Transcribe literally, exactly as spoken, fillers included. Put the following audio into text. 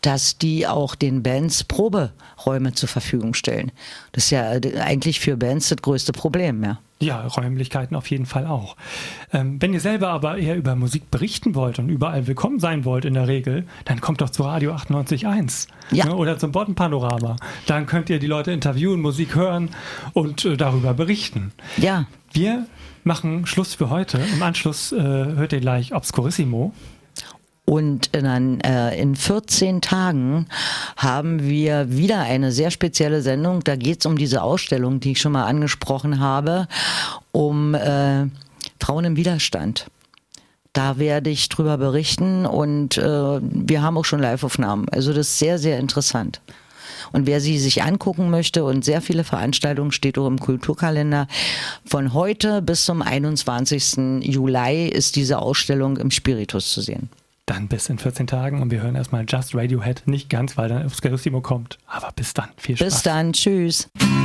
dass die auch den Bands Proberäume zur Verfügung stellen. Das ist ja eigentlich für Bands das größte Problem, ja. Ja, Räumlichkeiten auf jeden Fall auch. Ähm, wenn ihr selber aber eher über Musik berichten wollt und überall willkommen sein wollt in der Regel, dann kommt doch zu Radio achtundneunzig Komma eins, ja. ne, oder zum Boddenpanorama. Dann könnt ihr die Leute interviewen, Musik hören und äh, darüber berichten. Ja. Wir machen Schluss für heute. Im Anschluss äh, hört ihr gleich Obscurissimo. Und dann äh, in vierzehn Tagen haben wir wieder eine sehr spezielle Sendung. Da geht es um diese Ausstellung, die ich schon mal angesprochen habe, um äh, Frauen im Widerstand. Da werde ich drüber berichten und äh, wir haben auch schon Live-Aufnahmen. Also das ist sehr, sehr interessant. Und wer sie sich angucken möchte, und sehr viele Veranstaltungen steht auch im Kulturkalender, von heute bis zum einundzwanzigsten Juli ist diese Ausstellung im Spiritus zu sehen. Dann bis in vierzehn Tagen und wir hören erstmal Just Radiohead. Nicht ganz, weil dann Obscurissimo kommt. Aber bis dann. Viel Spaß. Bis dann. Tschüss.